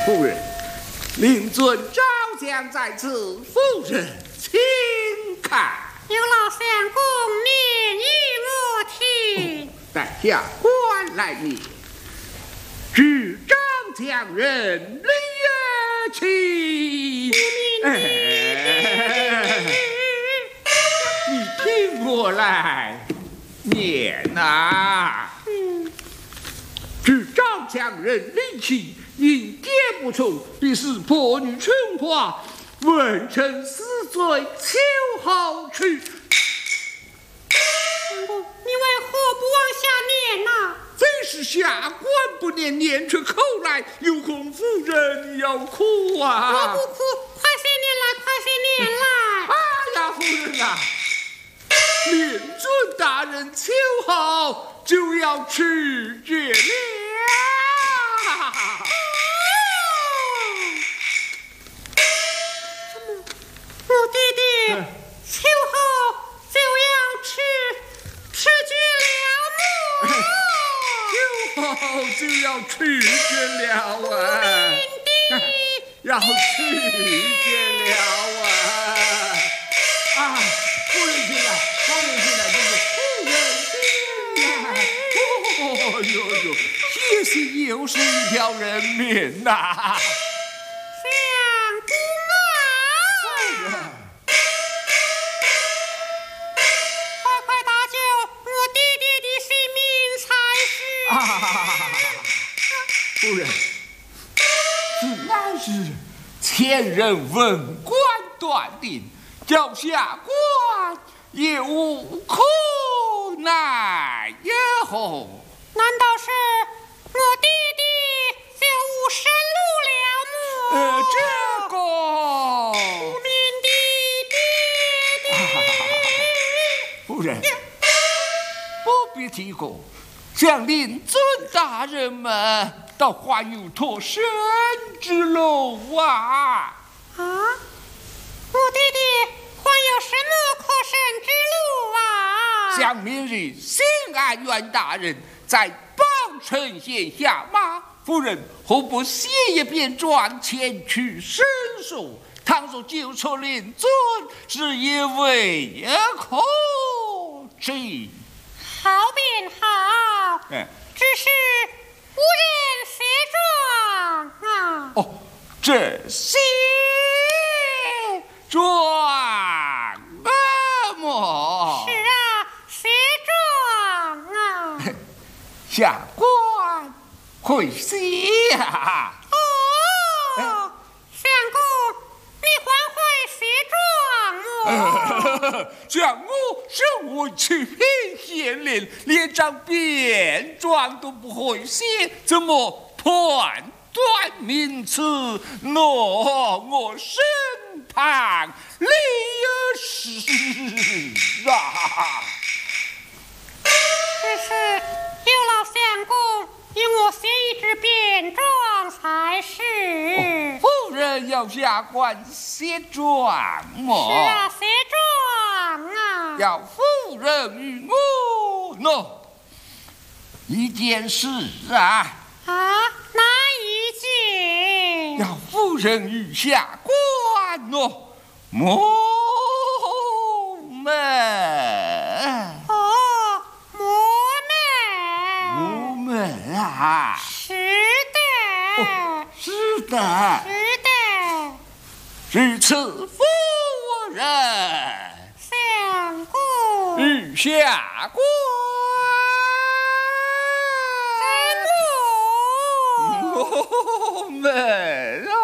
夫人，令尊召将在此，夫人请看。 有劳相公念与我听。 待下官来念。执掌将人李也起。你听我来念呐。执掌将人李起，因爹不从，必是破女春花，问臣死罪，秋后去。 相公，你为何不往下念呐？ 真是下官不念，念出口来，有恐夫人要哭啊！ 我不哭，快些念来，快些念来！ 哎呀，夫人啊，令尊大人秋后就要去决了。 我弟弟秋后就要吃绝了么？ 秋后就要去决了啊！要去决了啊！啊，夫人进来，夫人进来，这是夫人进来。哦呦，这是又是一条人命呐！夫人，此乃是前人文官断定，叫下官也无可奈何。 难道是我弟弟就无生路了么？ 这个无面的爹爹。 夫人，不必提过。将令尊大人们倒还有脱身之路啊！ 啊，我弟弟还有什么脱身之路啊？ 想明日新安院大人在宝城县下马，夫人何不写一篇状前去申诉？倘若救出令尊，是也未可知。 好便好，只是无人写状啊。 哦，这写状么？ 是啊，写状啊。 下官会写啊。 哦，相公，你还会写状么？ 像我身为启平县令，连张便状都不会写，怎么判断名词？我身旁立是啊。 只是有劳相公与我写一支便状才是。 夫人要下官写状么？ 是啊，写状啊。 要夫人与我一件事啊。 啊，哪一件？ 要夫人与下官谋门。 哦， 谋门啊！ 是的， 是的， 是的。 如此，夫人相公与下官谋门啊！